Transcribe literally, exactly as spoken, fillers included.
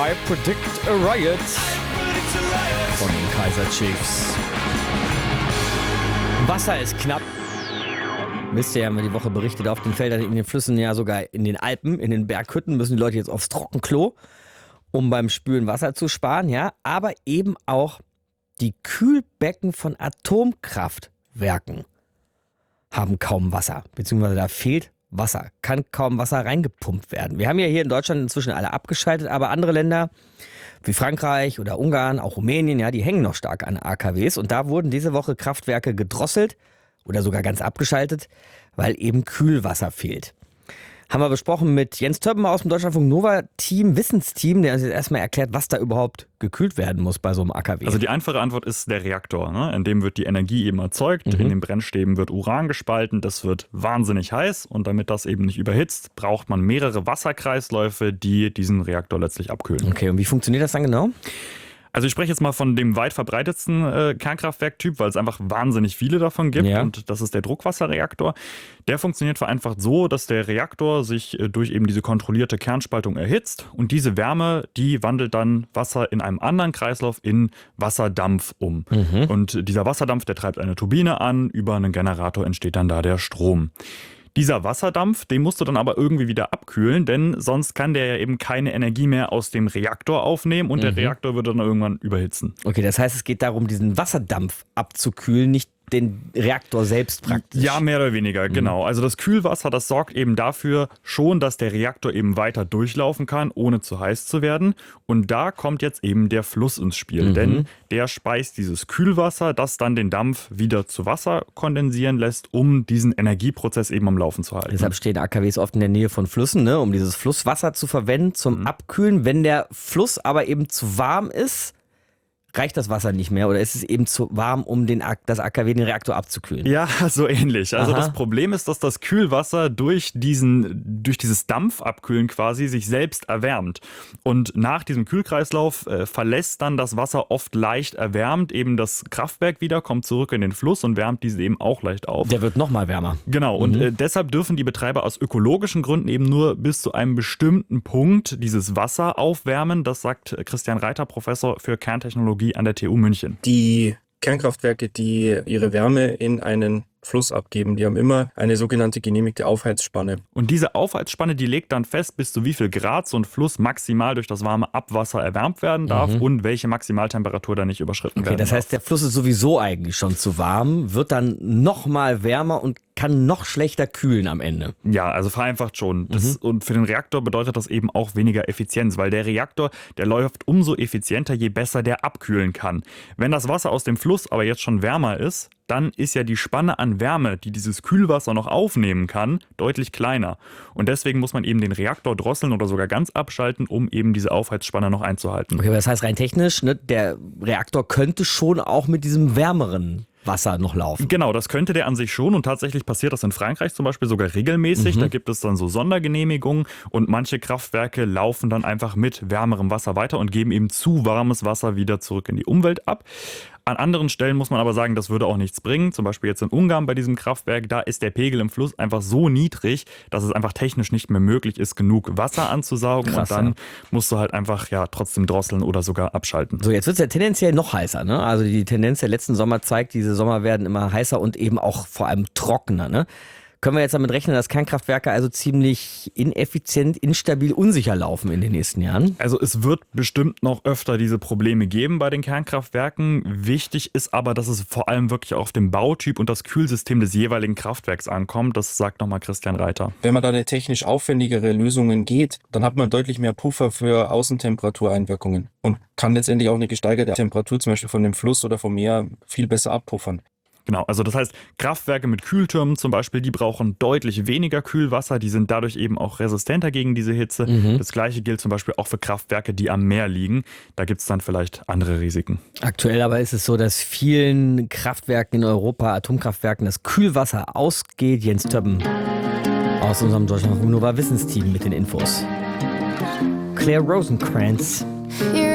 I predict a riot von den Kaiser Chiefs. Wasser ist knapp. Wisst ihr, haben wir die Woche berichtet, auf den Feldern, in den Flüssen, ja sogar in den Alpen, in den Berghütten müssen die Leute jetzt aufs Trockenklo, um beim Spülen Wasser zu sparen, ja. Aber eben auch die Kühlbecken von Atomkraftwerken haben kaum Wasser, beziehungsweise da fehlt Wasser, kann kaum Wasser reingepumpt werden. Wir haben ja hier in Deutschland inzwischen alle abgeschaltet, aber andere Länder wie Frankreich oder Ungarn, auch Rumänien, ja, die hängen noch stark an A K Ws. Und da wurden diese Woche Kraftwerke gedrosselt oder sogar ganz abgeschaltet, weil eben Kühlwasser fehlt. Haben wir besprochen mit Jens Többen aus dem Deutschlandfunk Nova Team, Wissensteam, der uns jetzt erstmal erklärt, was da überhaupt gekühlt werden muss bei so einem A K W. Also die einfache Antwort ist der Reaktor, ne? In dem wird die Energie eben erzeugt, mhm. in den Brennstäben wird Uran gespalten, das wird wahnsinnig heiß und damit das eben nicht überhitzt, braucht man mehrere Wasserkreisläufe, die diesen Reaktor letztlich abkühlen. Okay, und wie funktioniert das dann genau? Also ich spreche jetzt mal von dem weit verbreitetsten äh, Kernkraftwerktyp, weil es einfach wahnsinnig viele davon gibt, ja. Und das ist der Druckwasserreaktor. Der funktioniert vereinfacht so, dass der Reaktor sich äh, durch eben diese kontrollierte Kernspaltung erhitzt und diese Wärme, die wandelt dann Wasser in einem anderen Kreislauf in Wasserdampf um. Mhm. Und dieser Wasserdampf, der treibt eine Turbine an, über einen Generator entsteht dann da der Strom. Dieser Wasserdampf, den musst du dann aber irgendwie wieder abkühlen, denn sonst kann der ja eben keine Energie mehr aus dem Reaktor aufnehmen und mhm. der Reaktor würde dann irgendwann überhitzen. Okay, das heißt, es geht darum, diesen Wasserdampf abzukühlen, nicht den Reaktor selbst praktisch. Ja, mehr oder weniger, mhm. genau. Also das Kühlwasser, das sorgt eben dafür schon, dass der Reaktor eben weiter durchlaufen kann, ohne zu heiß zu werden. Und da kommt jetzt eben der Fluss ins Spiel, mhm. denn der speist dieses Kühlwasser, das dann den Dampf wieder zu Wasser kondensieren lässt, um diesen Energieprozess eben am Laufen zu halten. Deshalb stehen A K Ws oft in der Nähe von Flüssen, ne, um dieses Flusswasser zu verwenden zum mhm. Abkühlen. Wenn der Fluss aber eben zu warm ist, reicht das Wasser nicht mehr oder ist es eben zu warm, um den, das A K W, den Reaktor abzukühlen? Ja, so ähnlich. Also Aha. das Problem ist, dass das Kühlwasser durch, diesen, durch dieses Dampfabkühlen quasi sich selbst erwärmt. Und nach diesem Kühlkreislauf äh, verlässt dann das Wasser oft leicht erwärmt eben das Kraftwerk wieder, kommt zurück in den Fluss und wärmt diese eben auch leicht auf. Der wird nochmal wärmer. Genau, und mhm. äh, deshalb dürfen die Betreiber aus ökologischen Gründen eben nur bis zu einem bestimmten Punkt dieses Wasser aufwärmen. Das sagt Christian Reiter, Professor für Kerntechnologie an der T U München. Die Kernkraftwerke, die ihre Wärme in einen Fluss abgeben, die haben immer eine sogenannte genehmigte Aufheizspanne. Und diese Aufheizspanne, die legt dann fest, bis zu wie viel Grad so ein Fluss maximal durch das warme Abwasser erwärmt werden darf mhm. und welche Maximaltemperatur da nicht überschritten okay, werden das darf. heißt, der Fluss ist sowieso eigentlich schon zu warm, wird dann noch mal wärmer und kann noch schlechter kühlen am Ende. Ja, also vereinfacht schon. Das, mhm. Und für den Reaktor bedeutet das eben auch weniger Effizienz, weil der Reaktor, der läuft umso effizienter, je besser der abkühlen kann. Wenn das Wasser aus dem Fluss aber jetzt schon wärmer ist, dann ist ja die Spanne an Wärme, die dieses Kühlwasser noch aufnehmen kann, deutlich kleiner. Und deswegen muss man eben den Reaktor drosseln oder sogar ganz abschalten, um eben diese Aufheizspanne noch einzuhalten. Okay, aber das heißt rein technisch, ne, der Reaktor könnte schon auch mit diesem wärmeren Wasser noch laufen. Genau, das könnte der an sich schon und tatsächlich passiert das in Frankreich zum Beispiel sogar regelmäßig. Mhm. Da gibt es dann so Sondergenehmigungen und manche Kraftwerke laufen dann einfach mit wärmerem Wasser weiter und geben eben zu warmes Wasser wieder zurück in die Umwelt ab. An anderen Stellen muss man aber sagen, das würde auch nichts bringen. Zum Beispiel jetzt in Ungarn bei diesem Kraftwerk, da ist der Pegel im Fluss einfach so niedrig, dass es einfach technisch nicht mehr möglich ist, genug Wasser anzusaugen. Krass, und dann ja. musst du halt einfach ja trotzdem drosseln oder sogar abschalten. So, jetzt wird es ja tendenziell noch heißer, ne? Also die Tendenz der letzten Sommer zeigt, diese Sommer werden immer heißer und eben auch vor allem trockener, ne? Können wir jetzt damit rechnen, dass Kernkraftwerke also ziemlich ineffizient, instabil, unsicher laufen in den nächsten Jahren? Also es wird bestimmt noch öfter diese Probleme geben bei den Kernkraftwerken. Wichtig ist aber, dass es vor allem wirklich auf den Bautyp und das Kühlsystem des jeweiligen Kraftwerks ankommt. Das sagt nochmal Christian Reiter. Wenn man da eine technisch aufwendigere Lösungen geht, dann hat man deutlich mehr Puffer für Außentemperatureinwirkungen und kann letztendlich auch eine gesteigerte Temperatur zum Beispiel von dem Fluss oder vom Meer viel besser abpuffern. Genau, also das heißt, Kraftwerke mit Kühltürmen zum Beispiel, die brauchen deutlich weniger Kühlwasser, die sind dadurch eben auch resistenter gegen diese Hitze. Mhm. Das gleiche gilt zum Beispiel auch für Kraftwerke, die am Meer liegen. Da gibt es dann vielleicht andere Risiken. Aktuell aber ist es so, dass vielen Kraftwerken in Europa, Atomkraftwerken, das Kühlwasser ausgeht. Jens Többen aus unserem Deutschlandfunk Nova Wissensteam mit den Infos. Claire Rosenkrantz.